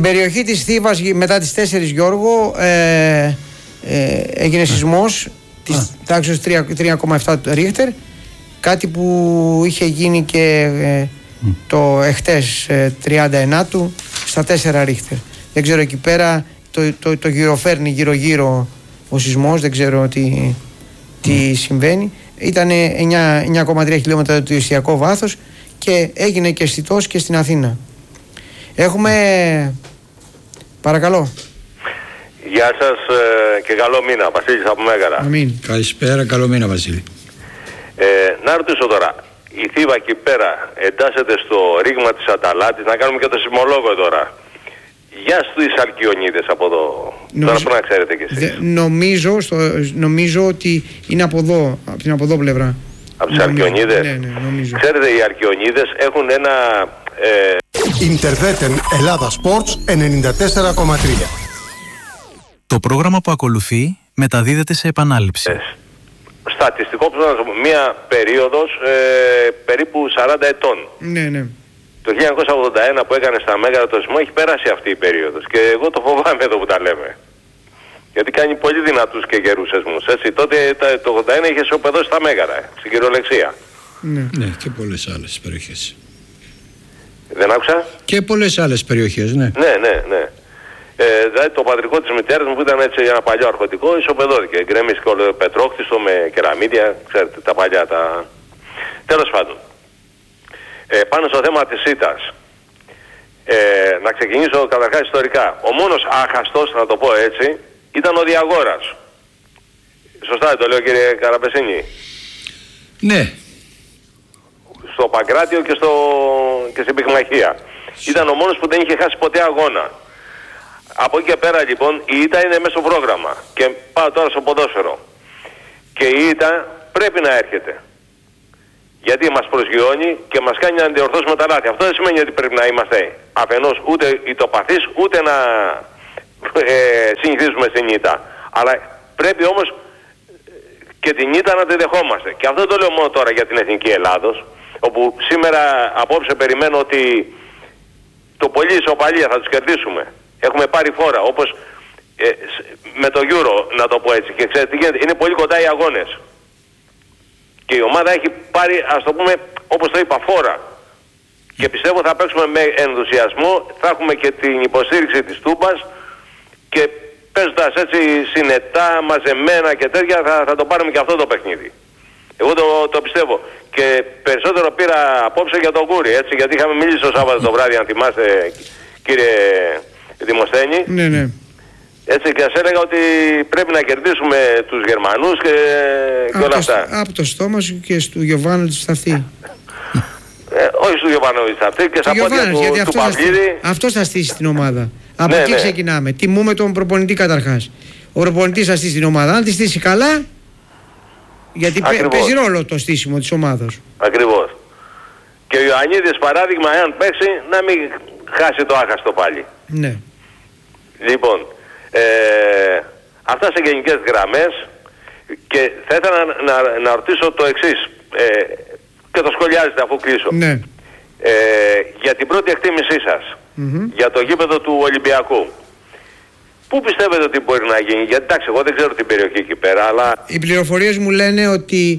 περιοχή της Θήβας μετά τις 4 Γιώργο έγινε σεισμός της τάξης 3,7 Ρίχτερ, κάτι που είχε γίνει και το εχτες 39 στα 4 Ρίχτερ. Δεν ξέρω, εκεί πέρα το γυροφέρνει γύρω-γύρω ο σεισμός, δεν ξέρω τι συμβαίνει. Ήταν 9,3 χιλιόμετρα το ιστιακό βάθος και έγινε και αισθητός και στην Αθήνα. Έχουμε... Παρακαλώ. Γεια σας και καλό μήνα. Βασίλης από Μέγαρα. Αμήν. Καλησπέρα, καλό μήνα Βασίλη. Να ρωτήσω τώρα, η Θήβα εκεί πέρα εντάσσεται στο ρήγμα της Αταλάτης, να κάνουμε και το σεισμολόγο τώρα. Γεια στους Αλκιονίδες από εδώ. Τώρα που να ξέρετε κι εσείς. Νομίζω ότι είναι από εδώ, από την από εδώ πλευρά. Από τους Αλκιονίδες. Ναι, νομίζω. Ξέρετε, οι Αλκιονίδες έχουν ένα... Ιντερβέτεν Ελλάδα Sports 94,3. Το πρόγραμμα που ακολουθεί μεταδίδεται σε επανάληψη. Στατιστικό, μία περίοδος περίπου 40 ετών. Ναι. Το 1981 που έκανε στα Μέγαρα το σεισμό έχει περάσει αυτή η περίοδος και εγώ το φοβάμαι εδώ που τα λέμε. Γιατί κάνει πολύ δυνατούς και γερούς σεισμούς. Έτσι, τότε το 81 είχε σοπεδώσει στα Μέγαρα, στην κυριολεξία. Ναι, και πολλές άλλες περιοχές. Δεν άκουσα? Και πολλές άλλες περιοχές, ναι. Ναι. Δηλαδή το πατρικό της μητέρας μου που ήταν έτσι ένα παλιό αρχοντικό ισοπεδώθηκε. Γκρέμισκε όλο πετρόχτιστο με κεραμίδια, ξέρετε τα παλιά τα... Τέλος πάντων. Πάνω στο θέμα της ΣΥΤΑΣ. Να ξεκινήσω καταρχάς ιστορικά. Ο μόνος άχαστος, να το πω έτσι, ήταν ο Διαγόρας. Σωστά δεν το λέω κύριε Καραπεσίνη? Ναι. Στο Παγκράτιο και στην Πυγμαχία. Ήταν ο μόνος που δεν είχε χάσει ποτέ αγώνα. Από εκεί και πέρα λοιπόν η ήττα είναι μέσα στο πρόγραμμα. Και πάω τώρα στο ποδόσφαιρο. Και η ήττα πρέπει να έρχεται. Γιατί μας προσγειώνει και μας κάνει να αντιορθώσουμε τα λάθη. Αυτό δεν σημαίνει ότι πρέπει να είμαστε αφενός ούτε ητοπαθείς ούτε να συνηθίζουμε στην ήττα. Αλλά πρέπει όμως και την ήττα να τη δεχόμαστε. Και αυτό το λέω μόνο τώρα για την Εθνική Ελλάδος, όπου σήμερα απόψε περιμένω ότι το πολύ ισοπαλία θα τους κερδίσουμε. Έχουμε πάρει φόρα, όπως με το Euro, να το πω έτσι. Και ξέρετε τι γίνεται, είναι πολύ κοντά οι αγώνες. Και η ομάδα έχει πάρει, ας το πούμε, όπως το είπα, φόρα. Και πιστεύω θα παίξουμε με ενθουσιασμό, θα έχουμε και την υποστήριξη της Τούμπας και παίζοντας έτσι συνετά, μαζεμένα και τέτοια, θα το πάρουμε και αυτό το παιχνίδι. Εγώ το πιστεύω. Και περισσότερο πήρα απόψε για τον Κούρι, έτσι, γιατί είχαμε μιλήσει το Σάββατο το βράδυ, αν θυμάστε, κύριε Δημοσθένη. Ναι. Έτσι, και σας έλεγα ότι πρέπει να κερδίσουμε τους Γερμανούς και όλα αυτά. Από το στόμα σου και στο Γιωβάνο της Σταυτή. Όχι στο Γιωβάνο της Σταυτή και στα πόδια του Παυλίδη. Αυτός θα στήσει την ομάδα. Από εκεί ξεκινάμε. Τιμούμε τον προπονητή καταρχάς. Ο προπονητής θα στήσει την ομάδα. Αν τη στήσει καλά, γιατί παίζει ρόλο το στήσιμο της ομάδας. Ακριβώς. Και ο Ιωαννίδης παράδειγμα, εάν παίξει, να μην χάσει το άχαστο πάλι. Ναι. Λοιπόν, αυτά σε γενικές γραμμές, και θα ήθελα να ρωτήσω το εξής, και το σχολιάζετε αφού κλείσω. Ναι. Για την πρώτη εκτίμησή σας, για το γήπεδο του Ολυμπιακού. Πού πιστεύετε ότι μπορεί να γίνει? Γιατί εντάξει, εγώ δεν ξέρω την περιοχή εκεί πέρα, αλλά... Οι πληροφορίες μου λένε ότι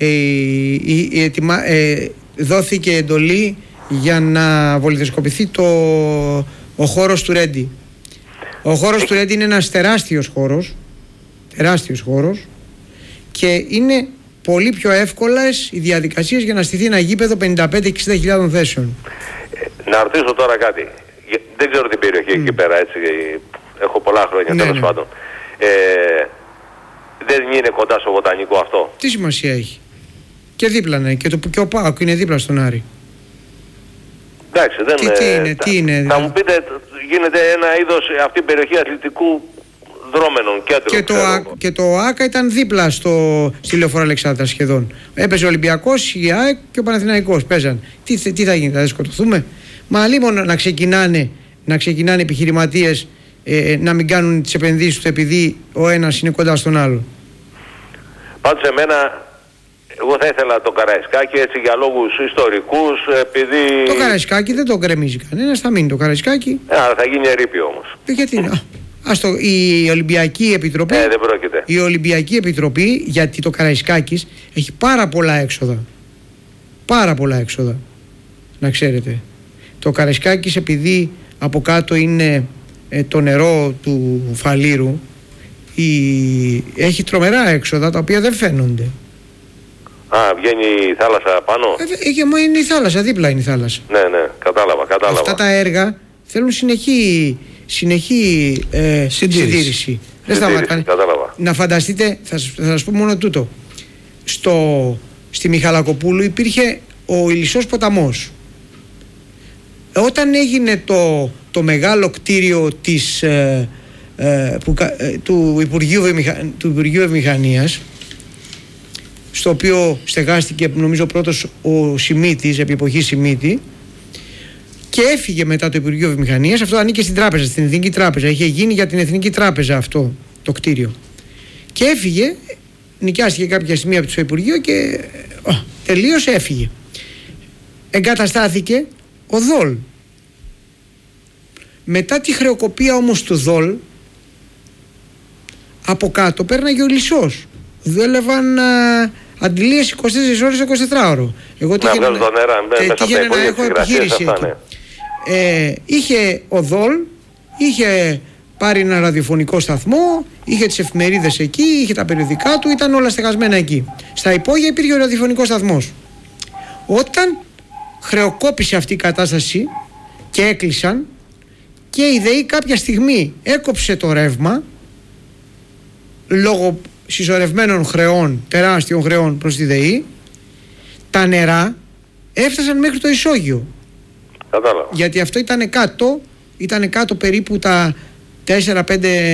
δόθηκε εντολή για να βολιδοσκοπηθεί ο χώρος του Ρέντι. Ο χώρος του Ρέντι είναι ένας τεράστιος χώρος και είναι πολύ πιο εύκολες οι διαδικασίες για να στηθεί ένα γήπεδο 55-60.000 θέσεων. Να ρωτήσω τώρα κάτι. Δεν ξέρω την περιοχή εκεί πέρα, έτσι. Έχω πολλά χρόνια, τέλος πάντων. Δεν είναι κοντά στο βοτανικό αυτό? Τι σημασία έχει? Και δίπλα είναι. Και ο ΠΑΟΚ είναι δίπλα στον Άρη. Εντάξει, τι είναι, θα μου πείτε, γίνεται ένα είδος αυτή η περιοχή αθλητικού δρόμενων κέντρων. Και το ΆΚΑ ήταν δίπλα στη Λεωφόρο Αλεξάνδρα σχεδόν. Έπαιζε ο Ολυμπιακός, η ΑΕΚ και ο Παναθηναϊκός. Παίζαν. Τι θα γίνει, θα σκοτωθούμε? Μα αλλήμον να ξεκινάνε επιχειρηματίες να μην κάνουν τις επενδύσεις του επειδή ο ένας είναι κοντά στον άλλο. Πάντως εμένα εγώ θα ήθελα το Καραϊσκάκι έτσι για λόγους ιστορικούς, επειδή... Το Καραϊσκάκι δεν το γκρεμίζει κανένας, θα μείνει το Καραϊσκάκι. Αλλά θα γίνει ερείπη όμως. Γιατί η Ολυμπιακή Επιτροπή. Δεν πρόκειται. Η Ολυμπιακή Επιτροπή, γιατί το Καραϊσκάκης έχει πάρα πολλά έξοδα. Πάρα πολλά έξοδα. Να ξέρετε. Το Καραϊσκάκης, επειδή από κάτω είναι το νερό του Φαλήρου, έχει τρομερά έξοδα τα οποία δεν φαίνονται. Βγαίνει η θάλασσα πάνω. Είναι η θάλασσα, δίπλα είναι η θάλασσα. Ναι, κατάλαβα. Αυτά τα έργα θέλουν συνεχή συντήρηση. Δεν σταματάνε. Να φανταστείτε, θα σας πω μόνο τούτο. Στη Μιχαλακοπούλου υπήρχε ο Ηλισσός ποταμός. Όταν έγινε το μεγάλο κτίριο του Υπουργείου Βιομηχανίας, στο οποίο στεγάστηκε νομίζω πρώτος ο Σιμίτης, επί εποχή Σιμίτη, και έφυγε μετά το Υπουργείο Βιομηχανίας. Αυτό ανήκε στην τράπεζα, στην Εθνική Τράπεζα. Είχε γίνει για την Εθνική Τράπεζα αυτό το κτίριο. Και έφυγε, νοικιάστηκε κάποια στιγμή από το Υπουργείο και τελείωσε, έφυγε. Εγκαταστάθηκε ο ΔΟΛ. Μετά τη χρεοκοπία όμως του ΔΟΛ, από κάτω πέρναγε ο Ηλισσός. Δούλευαν αντιλίες 24 ώρες 24ωρο. Εγώ τύχαινε να έχω επιχείρηση εκεί. Είχε ο ΔΟΛ, είχε πάρει ένα ραδιοφωνικό σταθμό, είχε τις εφημερίδες εκεί, είχε τα περιοδικά του, ήταν όλα στεγασμένα εκεί. Στα υπόγεια υπήρχε ο ραδιοφωνικός σταθμός. Όταν χρεοκόπησε αυτή η κατάσταση και έκλεισαν, και η ΔΕΗ κάποια στιγμή έκοψε το ρεύμα λόγω συσσωρευμένων χρεών, τεράστιων χρεών προς τη ΔΕΗ, τα νερά έφτασαν μέχρι το ισόγειο. Κατάλαβα. Γιατί αυτό ήταν κάτω περίπου τα 4-5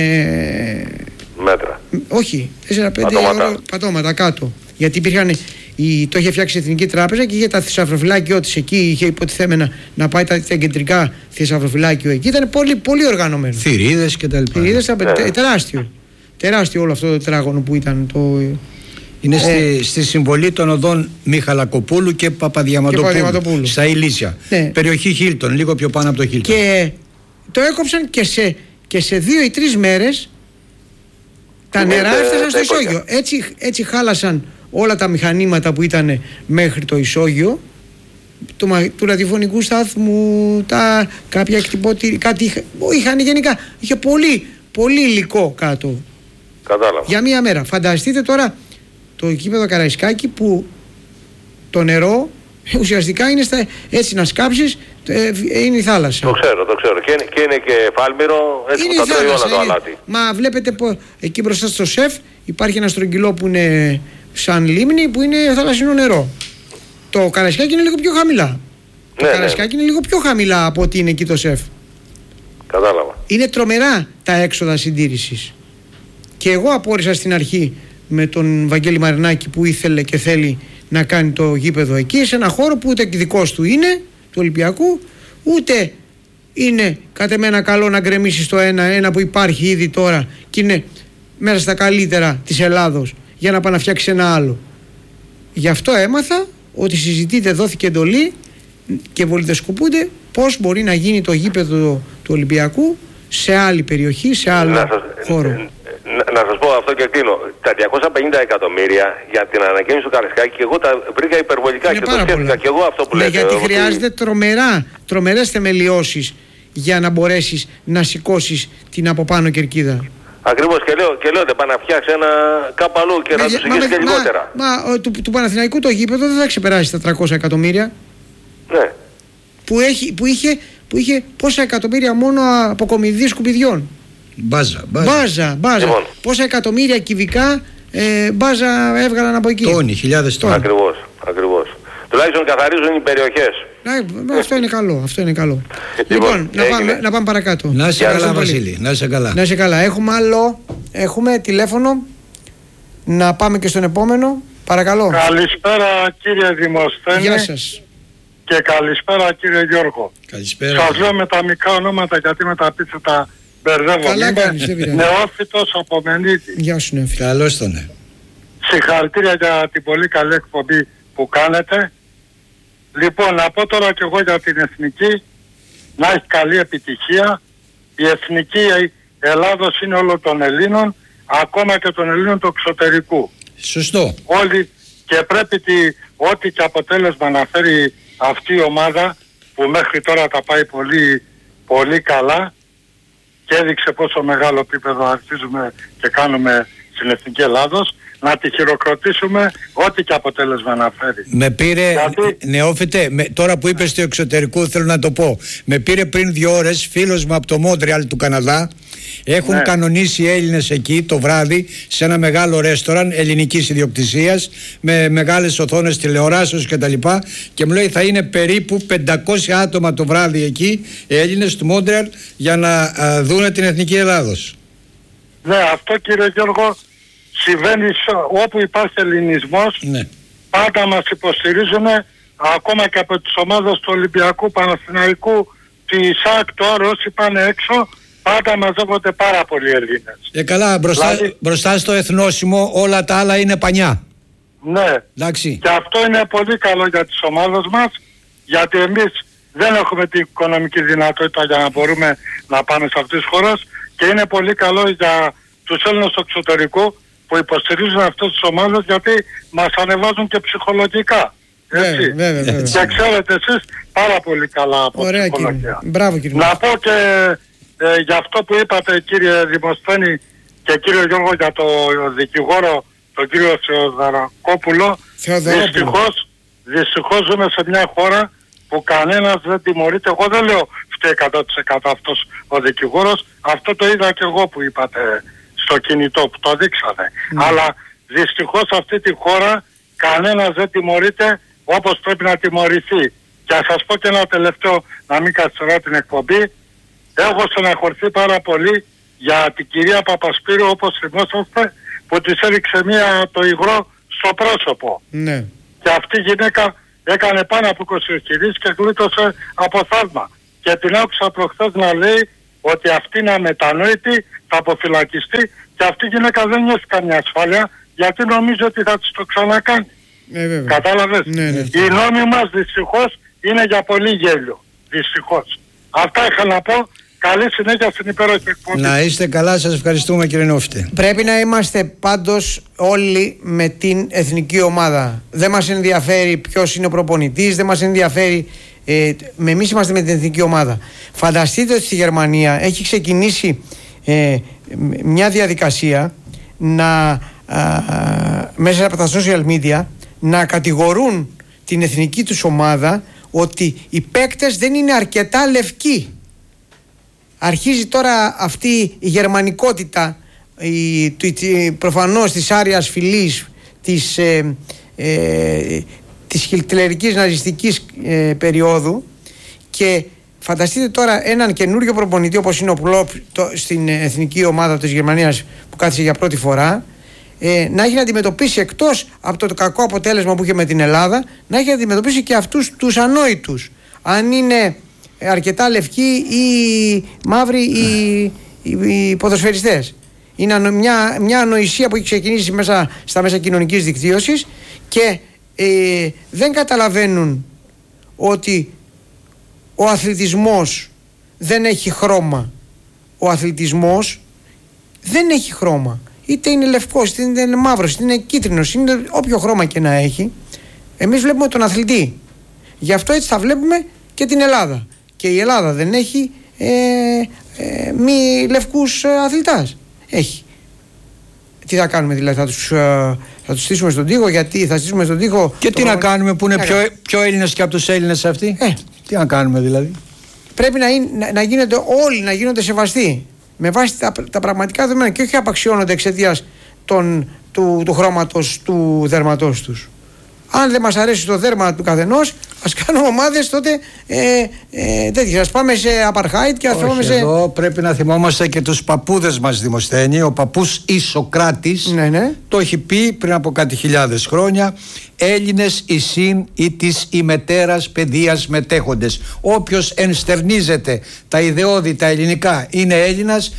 μέτρα. Όχι, 4-5 πατώματα κάτω. Γιατί το είχε φτιάξει η Εθνική Τράπεζα και είχε τα θησαυροφυλάκιό της εκεί, είχε υποτιθέμενα να πάει τα κεντρικά θησαυροφυλάκιο εκεί. Ήταν πολύ, πολύ οργανωμένο. Θηρίδες και τα λοιπά. Τεράστιο όλο αυτό το τετράγωνο που ήταν το... Είναι στη συμβολή των οδών Μιχαλακοπούλου και Παπαδιαμαντοπούλου, στα Ηλίσια. Ναι. Περιοχή Χίλτον, λίγο πιο πάνω από το Χίλτον. Και το έκοψαν και σε 2 ή 3 μέρες τα νερά έφτασαν στο ισόγειο. Έτσι χάλασαν όλα τα μηχανήματα που ήταν μέχρι το ισόγειο, του ραδιοφωνικού σταθμού, κάποια εκτυπώτηρια, κάτι είχαν γενικά. Είχε πολύ υλικό κάτω. Κατάλαβα. Για μία μέρα. Φανταστείτε τώρα το γήπεδο Καραϊσκάκι που το νερό ουσιαστικά είναι έτσι να σκάψεις, είναι η θάλασσα. Το ξέρω. Και είναι και φάλμηρο, έτσι είναι που τα τρώει όλα το αλάτι. Μα βλέπετε εκεί μπροστά στο ΣΕΦ υπάρχει ένα στρογγυλό που είναι σαν λίμνη, που είναι θαλασσινό νερό. Το Καραϊσκάκι είναι λίγο πιο χαμηλά. Το Καραϊσκάκι είναι λίγο πιο χαμηλά από ότι είναι εκεί το ΣΕΦ. Κατάλαβα. Είναι τρομερά τα έξοδα συντήρησης. Και εγώ απόρρισα στην αρχή με τον Βαγγέλη Μαρινάκη που ήθελε και θέλει να κάνει το γήπεδο εκεί, σε ένα χώρο που ούτε δικός του είναι, του Ολυμπιακού, ούτε είναι κατ' εμένα καλό να γκρεμίσει το ένα που υπάρχει ήδη τώρα και είναι μέσα στα καλύτερα της Ελλάδος, για να πάει να φτιάξει ένα άλλο. Γι' αυτό έμαθα ότι συζητείται, δόθηκε εντολή και βολιδεσκοπούνται πώς μπορεί να γίνει το γήπεδο του Ολυμπιακού σε άλλη περιοχή, σε άλλο χώρο. Να σας πω αυτό και κλείνω. Τα 250 εκατομμύρια για την ανακαίνιση του Καραϊσκάκη και εγώ τα βρήκα υπερβολικά και το σκέφτηκα και εγώ αυτό που λέτε. Γιατί χρειάζεται τρομερές θεμελιώσεις για να μπορέσεις να σηκώσεις την από πάνω κερκίδα. Ακριβώς, και λέω ότι πάει να φτιάξει ένα κάπου αλλού και να του συγγύσει και λιγότερα. Του Παναθηναϊκού το γήπεδο δεν θα ξεπεράσει τα 300 εκατομμύρια. Ναι. Που είχε πόσα εκατομμύρια μόνο αποκομιδή σκουπιδιών. Μπάζα. Λοιπόν. Πόσα εκατομμύρια κυβικά μπάζα έβγαλαν από εκεί. Τόνοι, χιλιάδες τόνοι. Ακριβώς. Τουλάχιστον καθαρίζουν οι περιοχές. Αυτό είναι καλό. Λοιπόν, να πάμε παρακάτω. Να είσαι καλά, Βασίλη. Να είσαι καλά. Έχουμε τηλέφωνο. Να πάμε και στον επόμενο. Παρακαλώ. Καλησπέρα κύριε Δημοσθένη. Γεια σας. Και καλησπέρα κύριε Γιώργο. Καλησπέρα. Σας λέω με τα μικρά ονόματα γιατί με τα επίθετα μπερδεύω. Καλά κάνεις, δεν πειράζει. Νεόφυτος από Μενίτη. Γεια σου, Νεόφυτο. Καλώς τον. Συγχαρητήρια για την πολύ καλή εκπομπή που κάνετε. Λοιπόν, να πω τώρα και εγώ για την εθνική, να έχει καλή επιτυχία. Η εθνική Ελλάδος είναι όλων των Ελλήνων, ακόμα και των Ελλήνων του εξωτερικού. Σωστό. Όλοι, και πρέπει ό,τι και αποτέλεσμα να φέρει αυτή η ομάδα, που μέχρι τώρα τα πάει πολύ, πολύ καλά και έδειξε πόσο μεγάλο επίπεδο αρχίζουμε και κάνουμε στην εθνική Ελλάδος, να τη χειροκροτήσουμε ό,τι και αποτέλεσμα να φέρει. Με πήρε, νεόφιτε, τώρα που είπες του εξωτερικού θέλω να το πω. Με πήρε πριν 2 ώρες φίλος μου από το Μόντρεαλ του Καναδά. Έχουν κανονίσει οι Έλληνες εκεί το βράδυ σε ένα μεγάλο ρέστοραν ελληνικής ιδιοκτησίας με μεγάλες οθόνες τηλεοράσεως κτλ. Και μου λέει θα είναι περίπου 500 άτομα το βράδυ εκεί, Έλληνες του Μόντρεαλ, για να δούνε την εθνική Ελλάδος. Ναι, αυτό κύριε Γιώργο συμβαίνει όπου υπάρχει ελληνισμός. Ναι. Πάντα μας υποστηρίζουν, ακόμα και από τις ομάδες του Ολυμπιακού, Παναθηναϊκού, τη ΣΑΚ, τώρα όσοι πάνε έξω, πάντα μαζεύονται πάρα πολλοί Έλληνες. Καλά, μπροστά στο εθνόσημο όλα τα άλλα είναι πανιά. Ναι. Εντάξει. Και αυτό είναι πολύ καλό για τις ομάδες μας, γιατί εμείς δεν έχουμε την οικονομική δυνατότητα για να μπορούμε να πάμε σε αυτές τις χώρες, και είναι πολύ καλό για τους Έλληνες του εξωτερικού που υποστηρίζουν αυτές τις ομάδες, γιατί μας ανεβάζουν και ψυχολογικά. Έτσι. Βέβαια. Και ξέρετε εσείς πάρα πολύ καλά από ψυχολογία. Μπράβο, κύριε. Να πω και για αυτό που είπατε κύριε Δημοσθένη και κύριο Γιώργο για το δικηγόρο, τον κύριο Θεοδωρακόπουλο. Δυστυχώς ζούμε σε μια χώρα που κανένας δεν τιμωρείται. Εγώ δεν λέω φταίει 100% αυτός ο δικηγόρος. Αυτό το είδα και εγώ που είπατε στο κινητό που το δείξατε. Αλλά δυστυχώς σε αυτή τη χώρα κανένας δεν τιμωρείται όπως πρέπει να τιμωρηθεί. Και ας σας πω και ένα τελευταίο, να μην καθυστερώ την εκπομπή. Έχω στεναχωρηθεί πάρα πολύ για την κυρία Παπασπύρου, όπως θυμόσαστε, που της έριξε το υγρό στο πρόσωπο. Ναι. Και αυτή η γυναίκα έκανε πάνω από 20 χειρίσεις και γλίτωσε από θαύμα. Και την άκουσα προχθές να λέει ότι αυτή είναι αμετανόητη, θα αποφυλακιστεί, και αυτή η γυναίκα δεν νιώθει καμιά ασφάλεια, γιατί νομίζει ότι θα της το ξανακάνει. Κατάλαβες. Ναι. Οι νόμοι μας δυστυχώς είναι για πολύ γέλιο. Δυστυχώς. Αυτά είχα να πω. Καλή συνέχεια στην υπέροχη εκπομπή. Να είστε καλά, σας ευχαριστούμε κύριε Νόφιτε. Πρέπει να είμαστε πάντως όλοι με την εθνική ομάδα. Δεν μας ενδιαφέρει ποιος είναι ο προπονητής, δεν μας ενδιαφέρει. Εμείς είμαστε με την εθνική ομάδα. Φανταστείτε ότι στη Γερμανία έχει ξεκινήσει μια διαδικασία μέσα από τα social media να κατηγορούν την εθνική τους ομάδα ότι οι παίκτες δεν είναι αρκετά λευκοί. Αρχίζει τώρα αυτή η γερμανικότητα προφανώς της άριας φυλής της χιλτλερικής ναζιστικής περίοδου, και φανταστείτε τώρα έναν καινούριο προπονητή όπως είναι ο Πλόπ στην εθνική ομάδα της Γερμανίας που κάθισε για πρώτη φορά, να έχει να αντιμετωπίσει, εκτός από το κακό αποτέλεσμα που είχε με την Ελλάδα, να έχει να αντιμετωπίσει και αυτούς τους ανόητους, αν είναι αρκετά λευκοί ή μαύροι οι ποδοσφαιριστές. Είναι μια ανοησία που έχει ξεκινήσει μέσα στα μέσα κοινωνικής δικτύωσης, και δεν καταλαβαίνουν ότι ο αθλητισμός δεν έχει χρώμα. Ο αθλητισμός δεν έχει χρώμα. Είτε είναι λευκός, είτε είναι μαύρος, είτε είναι κίτρινος, είναι όποιο χρώμα και να έχει. Εμείς βλέπουμε τον αθλητή. Γι' αυτό έτσι θα βλέπουμε και την Ελλάδα. Και η Ελλάδα δεν έχει μη λευκούς αθλητάς. Έχει. Τι θα κάνουμε δηλαδή, θα τους στήσουμε στον τοίχο? Γιατί θα στήσουμε στον τοίχο? Και τι να κάνουμε που είναι πιο Έλληνες και από τους Έλληνες αυτοί? Τι να κάνουμε δηλαδή? Πρέπει να γίνονται όλοι, να γίνονται σεβαστοί με βάση τα πραγματικά δεδομένα, και όχι απαξιώνονται εξαιτίας του χρώματος του δέρματός τους. Αν δεν μας αρέσει το δέρμα του καθενός, ας κάνουμε ομάδες τότε τέτοιες. Ας πάμε σε apartheid και ας πάμε σε... Εδώ πρέπει να θυμόμαστε και τους παππούδες μας, Δημοσθένη. Ο παππούς Ισοκράτης το έχει πει πριν από κάτι χιλιάδες χρόνια. Έλληνες εισήν ή της ημετέρας παιδείας μετέχοντες. Όποιος ενστερνίζεται τα ιδεώδη, τα ελληνικά, είναι Έλληνας.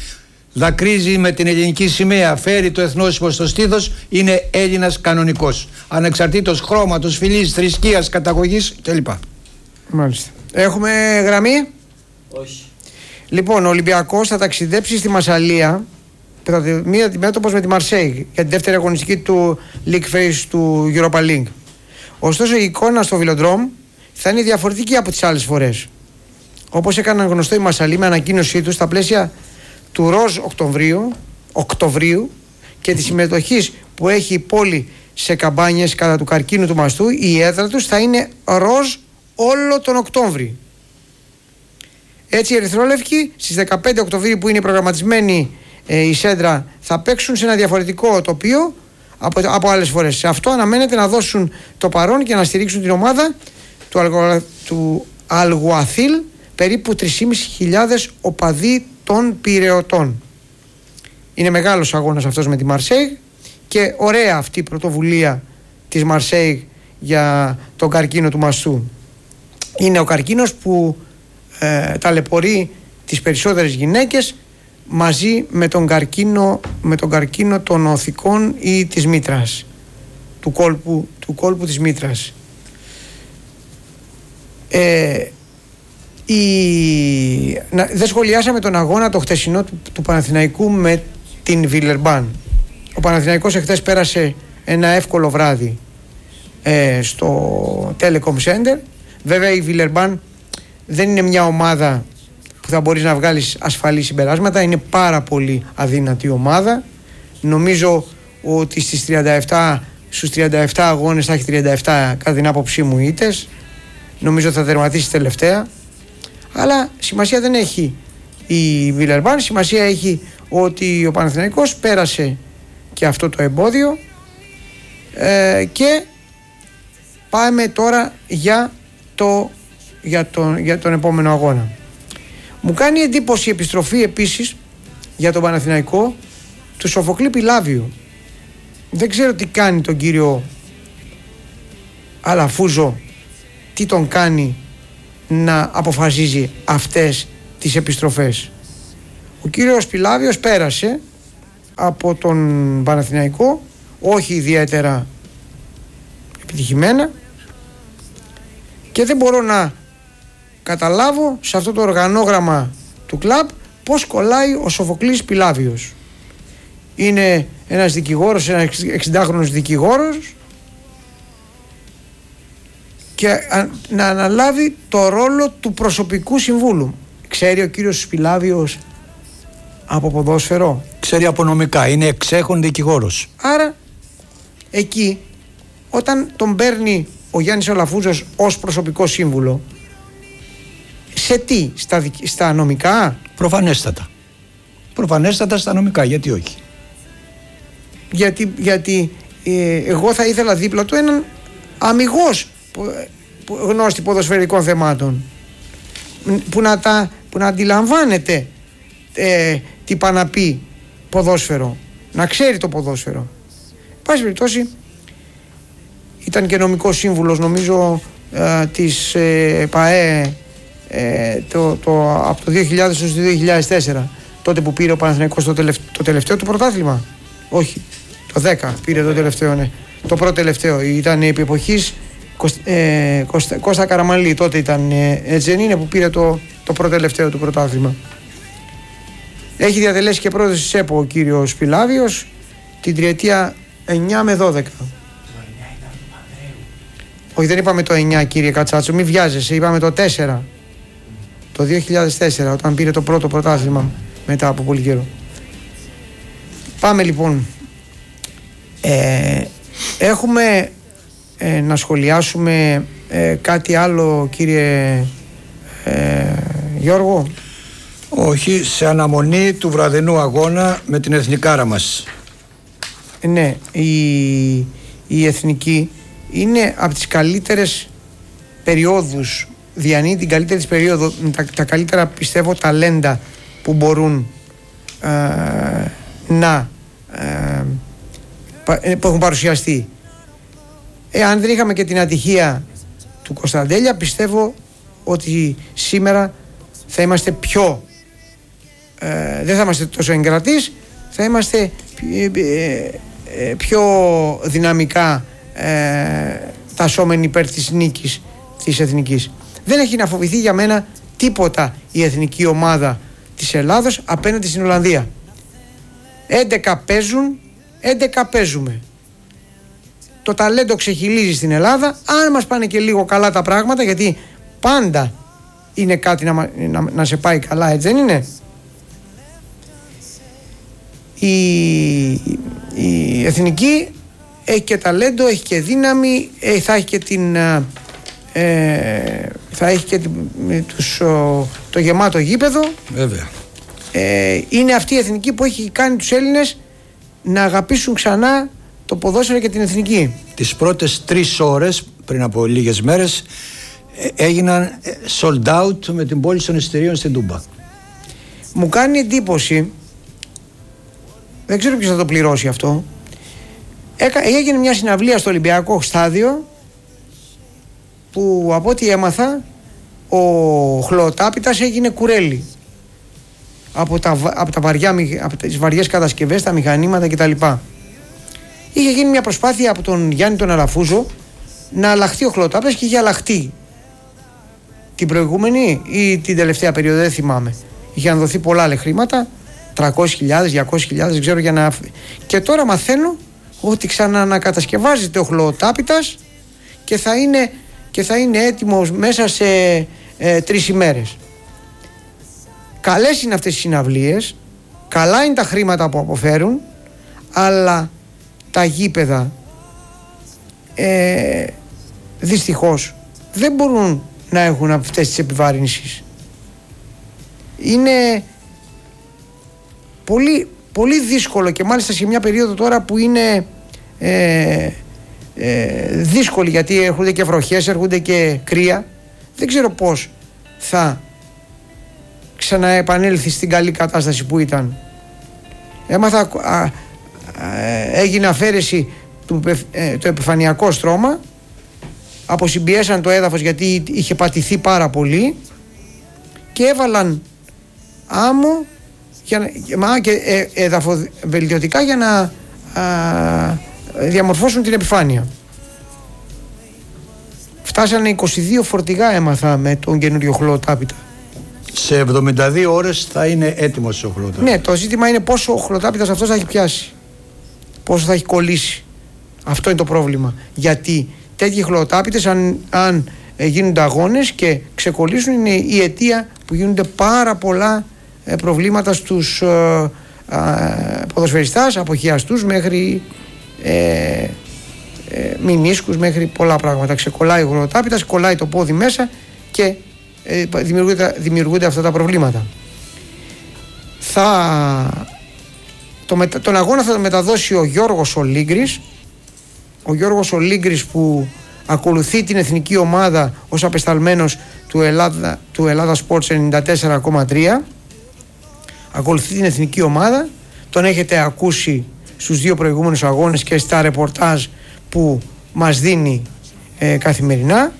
δακρύζει με την ελληνική σημαία, φέρει το εθνόσημο στο στήθος, είναι Έλληνας κανονικός. Ανεξαρτήτως χρώματος, φυλής, θρησκείας, καταγωγής κλπ. Μάλιστα. Έχουμε γραμμή? Όχι. Λοιπόν, ο Ολυμπιακός θα ταξιδέψει στη Μασσαλία μία αντιμέτωπος με τη Μαρσέιγ για την δεύτερη αγωνιστική του League Phase του Europa League. Ωστόσο, η εικόνα στο Βιλοντρόμ θα είναι διαφορετική από τις άλλες φορές. Όπως έκαναν γνωστό οι Μασσαλοί με ανακοίνωσή τους στα πλαίσια του Ροζ Οκτωβρίου και τη συμμετοχής που έχει η πόλη σε καμπάνιες κατά του καρκίνου του μαστού, η έδρα τους θα είναι ροζ όλο τον Οκτώβρη. Έτσι οι ερυθρόλευκοι στις 15 Οκτωβρίου, που είναι προγραμματισμένη η σέντρα, θα παίξουν σε ένα διαφορετικό τοπίο από άλλες φορές. Σε αυτό αναμένεται να δώσουν το παρόν και να στηρίξουν την ομάδα του Αλγουαθίλ, περίπου 3.500 οπαδοί των Πειραιωτών. Είναι μεγάλος αγώνας αυτός με τη Μαρσέιγ και ωραία αυτή η πρωτοβουλία της Μαρσέιγ για τον καρκίνο του μαστού. Είναι ο καρκίνος που ταλαιπωρεί τις περισσότερες γυναίκες, μαζί με τον καρκίνο των οθικών ή της μήτρας, του κόλπου της μήτρας. Δεν σχολιάσαμε τον αγώνα το χτεσινό του Παναθηναϊκού με την Βιλερμπάν. Ο Παναθηναϊκός εχθές πέρασε ένα εύκολο βράδυ στο Telecom Center. Βέβαια η Βιλερμπάν δεν είναι μια ομάδα που θα μπορείς να βγάλεις ασφαλή συμπεράσματα. Είναι πάρα πολύ αδύνατη ομάδα. Νομίζω ότι στους 37 αγώνες θα έχει 37 κατά την άποψή μου ήττες. Νομίζω θα τερματίσει τελευταία. Αλλά σημασία δεν έχει η Βιλερμπάν. Σημασία έχει ότι ο Παναθηναϊκός πέρασε και αυτό το εμπόδιο, και πάμε τώρα για τον επόμενο αγώνα. Μου κάνει εντύπωση η επιστροφή επίσης για τον Παναθηναϊκό του Σοφοκλή Πιλάβιου. Δεν ξέρω τι κάνει τον κύριο Αλαφούζο, τι τον κάνει να αποφασίζει αυτές τις επιστροφές. Ο κύριος Πιλάβιος πέρασε από τον Παναθηναϊκό, όχι ιδιαίτερα επιτυχημένα, και δεν μπορώ να καταλάβω σε αυτό το οργανόγραμμα του κλαμπ πώς κολλάει ο Σοφοκλής Πιλάβιος. Είναι ένας δικηγόρος, ένας 60χρονος δικηγόρος, και να αναλάβει το ρόλο του προσωπικού συμβούλου. Ξέρει ο κύριος Πιλάβιος από ποδόσφαιρο? Ξέρει από νομικά, είναι εξέχον δικηγόρος. Άρα εκεί, όταν τον παίρνει ο Γιάννης Αλαφούζος ως προσωπικό σύμβουλο, σε τι, στα νομικά? Προφανέστατα στα νομικά, γιατί όχι? Γιατί εγώ θα ήθελα δίπλα του έναν αμιγός γνώστη ποδοσφαιρικών θεμάτων, που να αντιλαμβάνεται τι πάει να πει ποδόσφαιρο, να ξέρει το ποδόσφαιρο. Πάση περιπτώσει, ήταν και νομικός σύμβουλος, νομίζω, της ΠΑΕ από το 2000 έως το 2004, τότε που πήρε ο Παναθηναϊκός το τελευταίο του πρωτάθλημα. Όχι, το 10 πήρε το τελευταίο, ναι. Το πρώτο τελευταίο ήταν επί εποχής Κώστα Καραμανλή, τότε ήταν, έτσι δεν είναι, που πήρε το πρώτο τελευταίο του πρωτάθλημα. Έχει διατελέσει και πρόεδρος της ΕΠΟ ο κύριος Πιλάβιος την τριετία 9 με 12. Όχι, δεν είπαμε το 9, κύριε Κατσάτσο, μην βιάζεσαι, είπαμε το 4. Το 2004, όταν πήρε το πρώτο πρωτάθλημα μετά από πολύ καιρό. Πάμε λοιπόν. Έχουμε να σχολιάσουμε κάτι άλλο, κύριε Γιώργο? Όχι, σε αναμονή του βραδινού αγώνα με την εθνικάρα μας. Ναι, η εθνική είναι από τις καλύτερες περιόδους, διανύει την καλύτερη της περίοδο, τα καλύτερα, πιστεύω, ταλέντα που μπορούν που έχουν παρουσιαστεί. Αν δεν είχαμε και την ατυχία του Κωνσταντέλια, πιστεύω ότι σήμερα θα είμαστε πιο δεν θα είμαστε τόσο εγκρατείς, θα είμαστε πιο δυναμικά τασσόμενοι υπέρ της νίκης της εθνικής. Δεν έχει να φοβηθεί για μένα τίποτα η εθνική ομάδα της Ελλάδος απέναντι στην Ολλανδία. 11 παίζουν, 11 παίζουμε. Το ταλέντο ξεχυλίζει στην Ελλάδα. Αν μας πάνε και λίγο καλά τα πράγματα, γιατί πάντα είναι κάτι να σε πάει καλά, έτσι δεν είναι? Η εθνική έχει και ταλέντο, έχει και δύναμη, θα έχει και το γεμάτο γήπεδο. Βέβαια. Είναι αυτή η εθνική που έχει κάνει τους Έλληνες να αγαπήσουν ξανά το ποδόσφαιρο και την εθνική. Τις πρώτες 3 ώρες πριν από λίγες μέρες έγιναν sold out με την πώληση των εισιτηρίων στην Τούμπα. Μου κάνει εντύπωση, δεν ξέρω ποιος θα το πληρώσει αυτό. Έγινε μια συναυλία στο Ολυμπιακό στάδιο που από ό,τι έμαθα ο Χλωοτάπητας έγινε κουρέλι από τις βαριές κατασκευές, τα μηχανήματα κτλ. Είχε γίνει μια προσπάθεια από τον Γιάννη τον Αλαφούζο να αλλάχτεί ο Χλωοτάπητας και είχε αλλάχτεί την προηγούμενη ή την τελευταία περίοδο, δεν θυμάμαι. Είχαν δοθεί πολλά άλλα χρήματα, 300.000, 200.000, δεν ξέρω, για να... Και τώρα μαθαίνω ότι ξανανακατασκευάζεται ο Χλωοτάπητας και θα είναι έτοιμος μέσα σε 3 ημέρες. Καλές είναι αυτές οι συναυλίες, καλά είναι τα χρήματα που αποφέρουν, αλλά τα γήπεδα δυστυχώς δεν μπορούν να έχουν αυτές τις επιβάρυνσεις. Είναι πολύ, πολύ δύσκολο, και μάλιστα σε μια περίοδο τώρα που είναι δύσκολη, γιατί έρχονται και βροχές, έρχονται και κρύα. Δεν ξέρω πώς θα ξαναεπανέλθει στην καλή κατάσταση που ήταν. Έμαθα, έγινε αφαίρεση το επιφανειακό στρώμα, αποσυμπιέσαν το έδαφος γιατί είχε πατηθεί πάρα πολύ και έβαλαν άμμο και εδαφοβελτιωτικά για να διαμορφώσουν την επιφάνεια. Φτάσανε 22 φορτηγά, έμαθα, με τον καινούριο Χλωοτάπητα. Σε 72 ώρες θα είναι έτοιμος ο Χλωοτάπητας. Ναι, το ζήτημα είναι πόσο ο Χλωοτάπητας αυτός θα έχει πιάσει, πόσο θα έχει κολλήσει. Αυτό είναι το πρόβλημα. Γιατί τέτοιοι Χλωοτάπητες, αν γίνονται αγώνες και ξεκολλήσουν, είναι η αιτία που γίνονται πάρα πολλά προβλήματα στους ποδοσφαιριστάς, αποχιαστούς, μέχρι μηνίσκους, μέχρι πολλά πράγματα. Ξεκολλάει ο Χλωοτάπητας, κολλάει το πόδι μέσα και δημιουργούνται αυτά τα προβλήματα. Τον αγώνα θα το μεταδώσει ο Γιώργος Ολύγκρης. Ο Γιώργος Ολύγκρης που ακολουθεί την εθνική ομάδα ως απεσταλμένος του Ελλάδα Sports 94,3. Ακολουθεί την εθνική ομάδα. Τον έχετε ακούσει στους 2 προηγούμενους αγώνες και στα ρεπορτάζ που μας δίνει καθημερινά.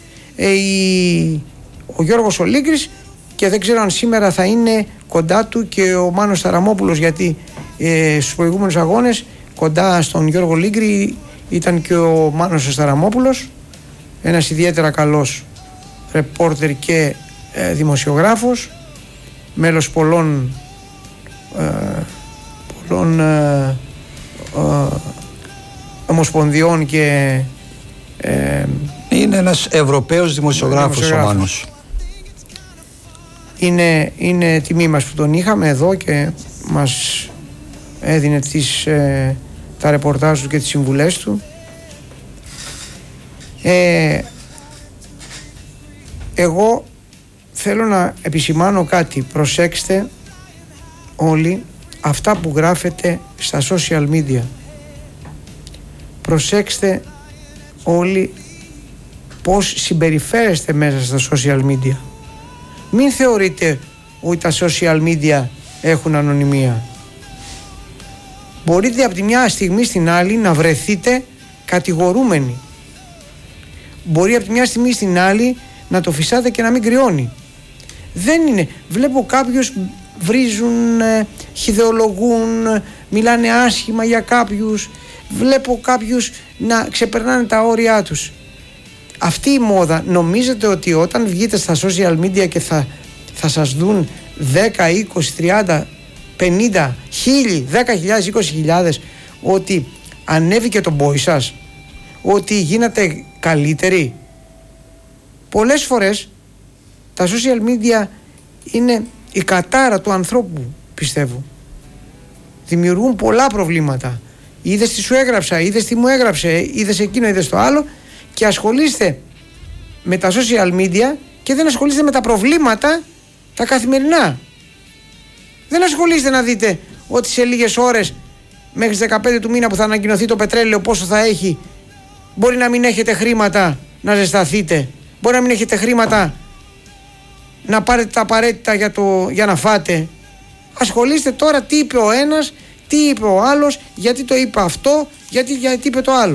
Ο Γιώργος Ολύγκρης, και δεν ξέρω αν σήμερα θα είναι κοντά του και ο Μάνος Σταραμόπουλος, γιατί στους προηγούμενους αγώνες κοντά στον Γιώργο Ολύγκρη ήταν και ο Μάνος Σταραμόπουλος, ένας ιδιαίτερα καλός ρεπόρτερ και δημοσιογράφος, μέλος πολλών ομοσπονδιών και είναι ένας Ευρωπαίος δημοσιογράφος ο Μάνος. Είναι τιμή μας που τον είχαμε εδώ και μας έδινε τα ρεπορτάζ του και τις συμβουλές του. Εγώ θέλω να επισημάνω κάτι. Προσέξτε όλοι αυτά που γράφετε στα social media. Προσέξτε όλοι πώς συμπεριφέρεστε μέσα στα social media. Μην θεωρείτε ότι τα social media έχουν ανωνυμία. Μπορείτε από τη μια στιγμή στην άλλη να βρεθείτε κατηγορούμενοι. Μπορεί από τη μια στιγμή στην άλλη να το φυσάτε και να μην κρυώνει. Δεν είναι. Βλέπω κάποιους βρίζουν, χυδεολογούν, μιλάνε άσχημα για κάποιους. Βλέπω κάποιους να ξεπερνάνε τα όρια τους. Αυτή η μόδα, νομίζετε ότι όταν βγείτε στα social media και θα σας δουν 10, 20, 30, 50, 1000, 10.000, 20.000, ότι ανέβηκε το boy σας, ότι γίνατε καλύτεροι? Πολλές φορές τα social media είναι η κατάρα του ανθρώπου, πιστεύω. Δημιουργούν πολλά προβλήματα. Είδες τι σου έγραψα, είδες τι μου έγραψε, είδες εκείνο, είδες το άλλο, και ασχολείστε με τα social media και δεν ασχολείστε με τα προβλήματα τα καθημερινά. Δεν ασχολείστε να δείτε ότι σε λίγες ώρες μέχρι τις 15 του μήνα που θα ανακοινωθεί το πετρέλαιο πόσο θα έχει, μπορεί να μην έχετε χρήματα να ζεσταθείτε, μπορεί να μην έχετε χρήματα να πάρετε τα απαραίτητα για να φάτε. Ασχολείστε τώρα τι είπε ο ένας, τι είπε ο άλλος, γιατί το είπε αυτό, γιατί είπε το άλλο.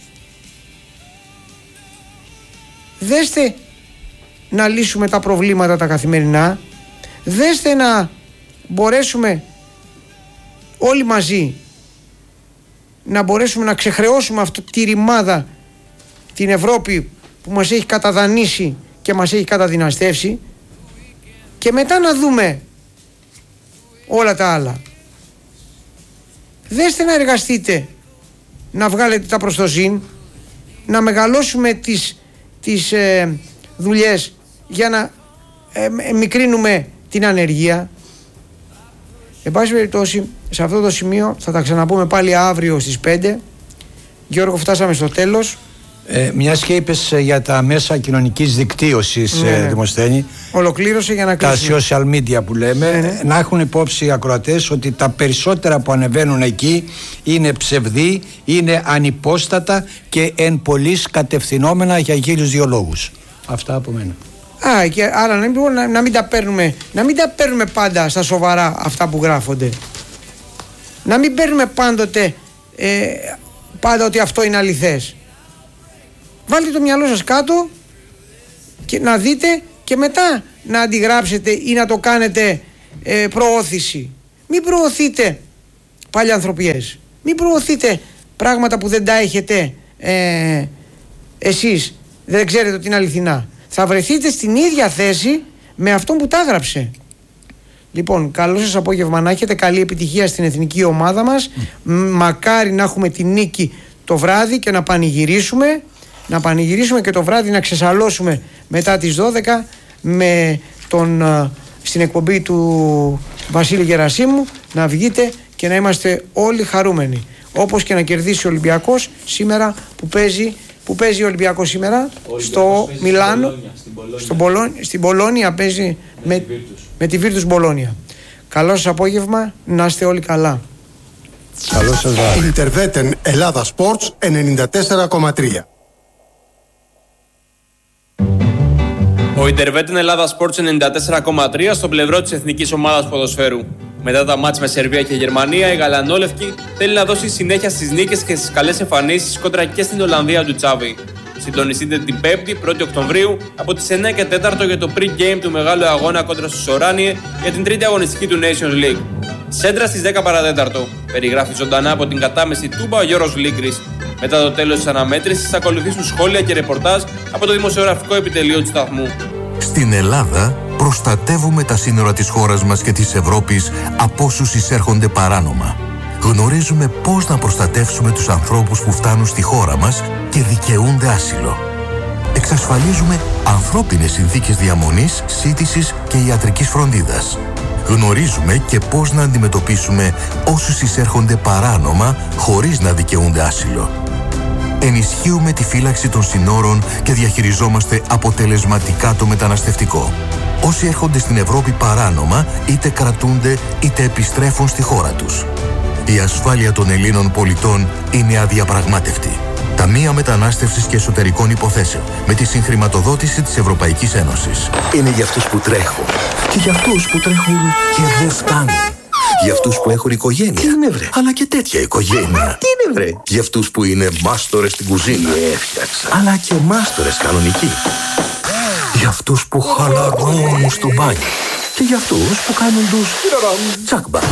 Δέστε να λύσουμε τα προβλήματα τα καθημερινά. Δέστε να μπορέσουμε όλοι μαζί να μπορέσουμε να ξεχρεώσουμε αυτή τη ρημάδα, την Ευρώπη που μας έχει καταδανήσει και μας έχει καταδυναστεύσει, και μετά να δούμε όλα τα άλλα. Δέστε να εργαστείτε, να βγάλετε τα προς το ζήν, να μεγαλώσουμε τις δουλειές για να μικρύνουμε την ανεργία. Εν πάση περιπτώσει, σε αυτό το σημείο θα τα ξαναπούμε πάλι αύριο στις 5. Γιώργο, φτάσαμε στο τέλος. Μιας και είπες για τα μέσα κοινωνικής δικτύωσης, Δημοσθένη, ολοκλήρωσε για να κλείσουμε. Τα social media που λέμε, να έχουν υπόψη οι ακροατές ότι τα περισσότερα που ανεβαίνουν εκεί είναι ψευδή, είναι ανυπόστατα και εν πολλοίς κατευθυνόμενα για γύρους δύο λόγους. Αυτά από μένα. Άρα να μην τα παίρνουμε πάντα στα σοβαρά αυτά που γράφονται. Να μην παίρνουμε πάντοτε πάντα ότι αυτό είναι αληθές. Βάλτε το μυαλό σας κάτω και να δείτε, και μετά να αντιγράψετε ή να το κάνετε προώθηση. Μην προωθείτε παλιανθρωπιές. Μην προωθείτε πράγματα που δεν τα έχετε εσείς. Δεν ξέρετε ότι είναι αληθινά. Θα βρεθείτε στην ίδια θέση με αυτόν που τα έγραψε. Λοιπόν, καλό σας απόγευμα να έχετε. Καλή επιτυχία στην εθνική ομάδα μας. Μακάρι να έχουμε τη νίκη το βράδυ και να πανηγυρίσουμε. Να πανηγυρίσουμε και το βράδυ να ξεσαλώσουμε μετά τις 12 με στην εκπομπή του Βασίλη Γερασίμου, να βγείτε και να είμαστε όλοι χαρούμενοι. Όπως και να κερδίσει ο Ολυμπιακός σήμερα που παίζει ο Ολυμπιακός σήμερα στο Μιλάνο, στην Μπολόνια παίζει με τη Βίρτους Μπολόνια. Καλό σας απόγευμα, να είστε όλοι καλά. Καλό σας βράδυ. Ιντερβέτεν Ελλάδα Sports 94,3. Ο Ιντερβέτεν Ελλάδα Sports 94,3 στο πλευρό της εθνικής ομάδας ποδοσφαίρου. Μετά τα μάτς με Σερβία και Γερμανία, η Γαλανόλευκη θέλει να δώσει συνέχεια στις νίκες και στις καλές εμφανίσεις κόντρα και στην Ολλανδία του Τσάβη. Συντονιστείτε την 5η, 1η Οκτωβρίου, από τις 9 και 4 για το pre-game του μεγάλου αγώνα κόντρα στους Οράνιε για την τρίτη αγωνιστική του Nations League. Σέντρα στις 10 παρατέταρτο. Περιγράφει ζωντανά από την κατάμεση Τούμπα ο Γιώργος Λίγκρης. Μετά το τέλος της αναμέτρησης θα ακολουθήσουν σχόλια και ρεπορτάζ από το δημοσιογραφικό επιτελείο του σταθμού. Στην Ελλάδα προστατεύουμε τα σύνορα της χώρας μας και της Ευρώπης από όσους εισέρχονται παράνομα. Γνωρίζουμε πώς να προστατεύσουμε τους ανθρώπους που φτάνουν στη χώρα μας και δικαιούνται άσυλο. Εξασφαλίζουμε ανθρώπινες συνθήκες διαμονής, σύντησης και ιατρικής φροντίδας. Γνωρίζουμε και πώς να αντιμετωπίσουμε όσους εισέρχονται παράνομα χωρίς να δικαιούνται άσυλο. Ενισχύουμε τη φύλαξη των συνόρων και διαχειριζόμαστε αποτελεσματικά το μεταναστευτικό. Όσοι έρχονται στην Ευρώπη παράνομα είτε κρατούνται είτε επιστρέφουν στη χώρα τους. Η ασφάλεια των Ελλήνων πολιτών είναι αδιαπραγμάτευτη. Ταμεία Μετανάστευσης και Εσωτερικών Υποθέσεων με τη συγχρηματοδότηση της Ευρωπαϊκής Ένωσης. Είναι για αυτούς που τρέχουν και για αυτούς που τρέχουν και δεν φτάνουν. Για αυτούς που έχουν οικογένεια. Τι είναι βρε. Αλλά και τέτοια οικογένεια. Τι είναι βρε. Για αυτούς που είναι μάστορες στην κουζίνα. Έφτιαξα. Αλλά και μάστορες κανονικοί. Για αυτούς που χαλαρώνουν στο μπάνιο. Και για αυτούς που κάνουν τους τσακμπα.